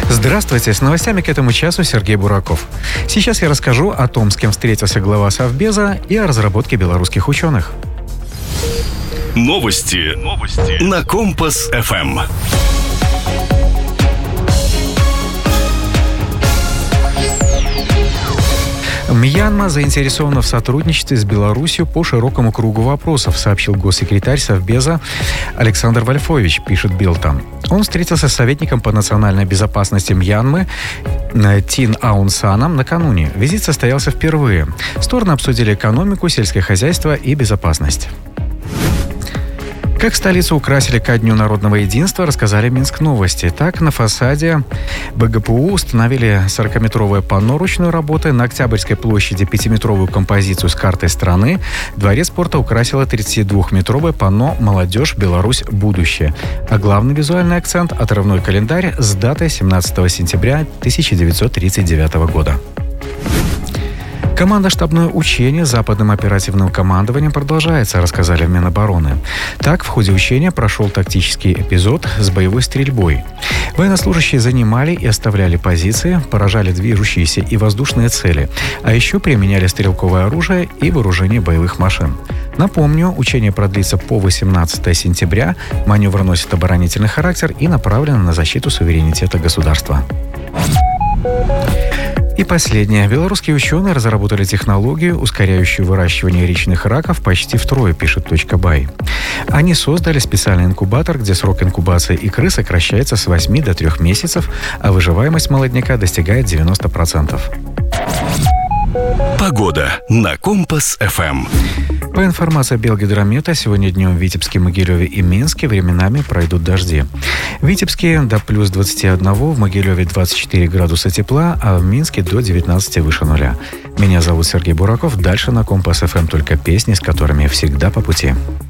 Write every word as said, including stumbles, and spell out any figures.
Здравствуйте, с новостями к этому часу Сергей Бураков. Сейчас я расскажу о том, с кем встретился глава Совбеза, и о разработке белорусских ученых. Новости. Новости. На Компас-эф эм. Мьянма заинтересована в сотрудничестве с Беларусью по широкому кругу вопросов, сообщил госсекретарь Совбеза Александр Вольфович, пишет Билтон. Он встретился с советником по национальной безопасности Мьянмы Тин Аун Саном накануне. Визит состоялся впервые. Стороны обсудили экономику, сельское хозяйство и безопасность. Как столицу украсили ко Дню народного единства, рассказали Минск новости. Так, на фасаде бэ гэ пэ у установили сорокаметровое панно ручной работы, на Октябрьской площади пятиметровую композицию с картой страны. Дворец спорта украсило тридцатидвухметровое панно «Молодежь, Беларусь, будущее». А главный визуальный акцент – отрывной календарь с датой семнадцатого сентября тысяча девятьсот тридцать девятого года. Командно-штабное учение с западным оперативным командованием продолжается, рассказали в Минобороны. Так, в ходе учения прошел тактический эпизод с боевой стрельбой. Военнослужащие занимали и оставляли позиции, поражали движущиеся и воздушные цели, а еще применяли стрелковое оружие и вооружение боевых машин. Напомню, учение продлится по восемнадцатого сентября, маневр носит оборонительный характер и направлен на защиту суверенитета государства. И последнее. Белорусские ученые разработали технологию, ускоряющую выращивание речных раков почти втрое, пишет точка бай. Они создали специальный инкубатор, где срок инкубации икры сокращается с восьми до трёх месяцев, а выживаемость молодняка достигает девяноста процентов. Погода на Компас-эф эм. По информации Белгидромета, сегодня днем в Витебске, Могилеве и Минске временами пройдут дожди. В Витебске до плюс двадцати одного, в Могилеве двадцать четыре градуса тепла, а в Минске до девятнадцати выше нуля. Меня зовут Сергей Бураков. Дальше на Компас-эф эм только песни, с которыми всегда по пути.